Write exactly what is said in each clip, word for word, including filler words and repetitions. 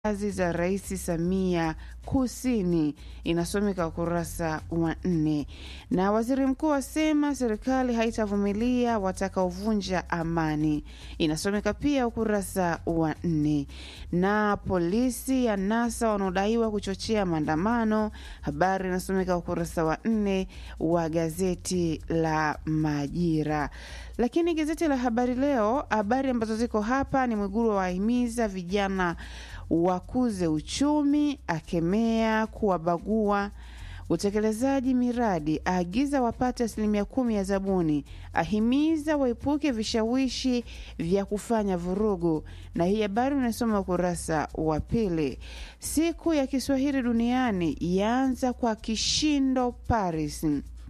kazi za Rais Samia Kusini, inasomeka ukurasa wa nne. Na waziri mkuu asema serikali haitavumilia watakaovunja amani, inasomeka pia ukurasa wa nne. Na polisi ya nasa wanaodaiwa kuchochea maandamano, habari inasomeka ukurasa wa nne wa gazeti la Majira. Lakini gazeti la Habari Leo, habari ambazo ziko hapa ni Mwigulu wahimiza vijana wakuze uchumi, akemea kuwabagua utekelezaji miradi, agiza wapate asilimia kumi ya zabuni, ahimiza waepuke vishawishi vya kufanya vurugu. Na hii habari unasoma ukurasa wa pili. Siku ya Kiswahili duniani yaanza kwa kishindo Paris,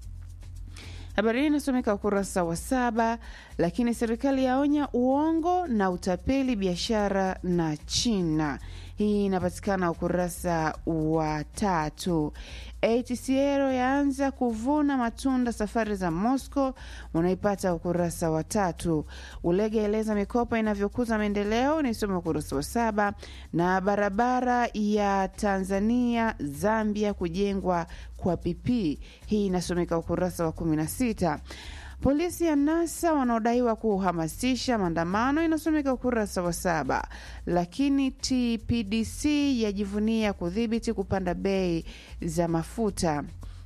habari hii inasomeka ukurasa wa saba. Lakini serikali yaonya uongo na utapeli biashara na China, hii inapatikana ukurasa wa tatu. A T C L yaanza kuvuna matunda safari za Moscow, unaipata ukurasa wa tatu. Ulege eleza mikopo inavyokuza maendeleo, nisome ukurasa wa saba. Na barabara ya Tanzania Zambia kujengwa kwa P P, hii inasomeka ukurasa wa kumi na sita. Polisi ya nasa wanaodaiwa kuhamasisha maandamano, inasomeka ukurasa wa saba. Lakini T P D C yajivunia kudhibiti kupanda bei za mafuta,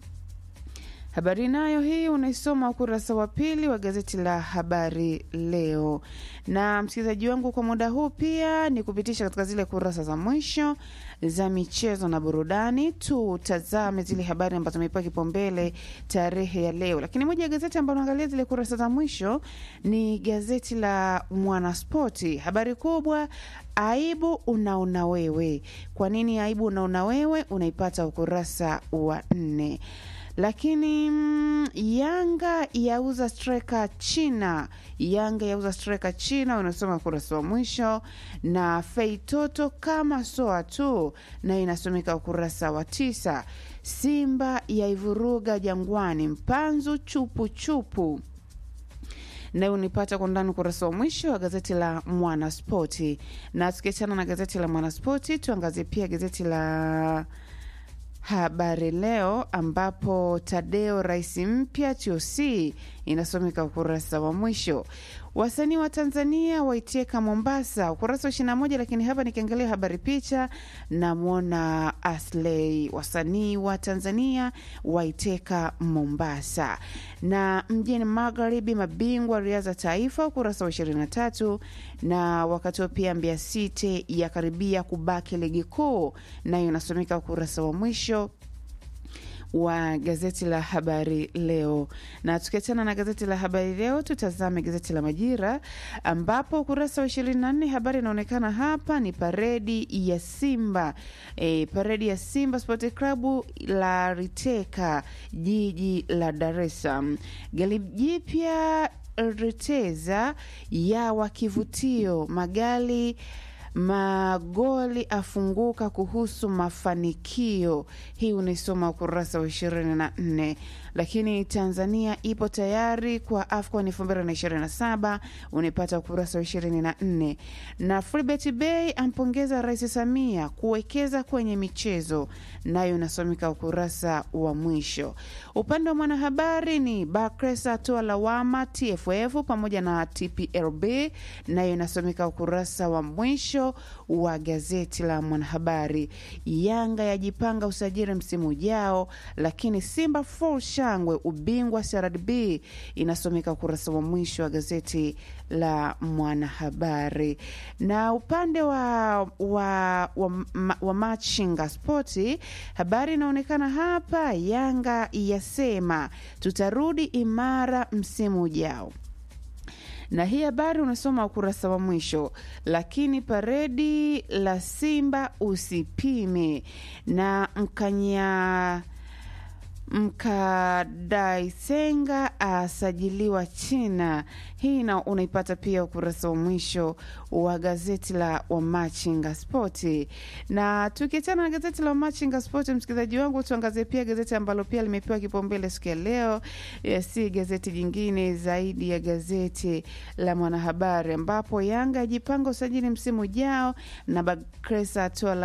habari nayo hii unaisoma ukurasa wa pili wa gazeti la Habari Leo. Na msikilizaji wangu, kwa muda huu pia ni kupitisha katika zile kurasa za mwisho za michezo na burudani. Tutazame zile habari ambazo zimepewa kipaumbele tarehe ya leo. Lakini moja ya gazeti ambalo naangalia zile kurasa za mwisho ni gazeti la Mwanaspoti. Habari kubwa, aibu unaona wewe. Kwa nini aibu unaona wewe? Unaipata ukurasa wa nne. Lakini mm, Yanga yauza striker China, Yanga yauza striker China, unasoma ukurasa wa mwisho. Na Feitoto kama soa tu, na inasomeka ukurasa wa tisa. Simba yaivuruga Jangwani, Mpanzu chupu chupu, na unipata kwa ndani ukurasa wa mwisho wa gazeti la Mwanaspoti. Na tukiachana na gazeti la Mwanaspoti, tuangazie pia gazeti la Habari Leo, ambapo Tadeo rais mpya T O C, inasomeka ukurasa wa mwisho. Wasanii wa Tanzania waiteka Mombasa, ukurasa wa ishirini na moja. Lakini hapa nikiangalia habari picha na muona Aslay, wasanii wa Tanzania waiteka Mombasa. Na mjini Magharibi mabingwa riadha taifa, ukurasa wa ishirini na tatu. Na wakati wa pia Mbeya City ya karibia kubaki ligi kuu, nayo inasomeka ukurasa wa mwisho wa gazeti la Habari Leo. Na tukiachana na gazeti la Habari Leo, tutazame gazeti la Majira, ambapo ukurasa wa ishirini na nne habari inaonekana hapa ni paredi ya Simba. E, paredi ya Simba Sport Club la riteka jiji la Dar es Salaam. Gari jipya Riteza ya wakivutio, magali magoli afunguka kuhusu mafanikio, hii unaisoma ukurasa wa ishirini na nne. Lakini Tanzania ipo tayari kwa AFCON elfu mbili na ishirini na saba, unipata ukurasa wa ishirini na nne. Na Freebet Bay ampongeza Rais Samia kuwekeza kwenye michezo, nayo unasomeka ukurasa wa mwisho. Upande wa Mwanahabari ni Bakresa atoa lawama T F F pamoja na T P L B, nayo inasomeka ukurasa wa mwisho wa gazeti la Mwanahabari. Yanga yajipanga usajili msimu ujao, lakini Simba full shangwe ubingwa C R D B, inasomeka ukurasa wa mwisho wa gazeti la Mwanahabari. Na upande wa wa wa, wa Machinga Sporti, habari inaonekana hapa, Yanga yasema tutarudi imara msimu ujao, na hii habari unasoma ukurasa wa mwisho. Lakini paredi la Simba usipime, na mkanya Mkadaisenga asajiliwa China. Hii na unaipata pia ukurasa wa mwisho wa gazeti la Wamachinga Spoti. Na tukiachana na gazeti la Wamachinga Spoti, msikilizaji wangu, tuangazie pia gazeti ambalo pia limepewa kipaumbele siku ya leo. Ya si gazeti jingine zaidi ya gazeti la Mwanahabari, ambapo Yanga jipanga usajili msimu ujao na Bakresa atoa